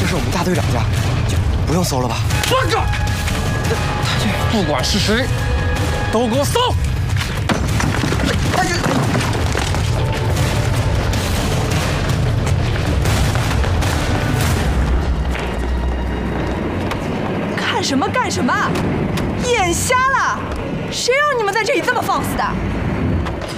是我们大队长家，就不用搜了吧？ 站着！不管是谁，都给我搜！ 太君， 看什么干什么？眼瞎了？谁让你们在这里这么放肆的？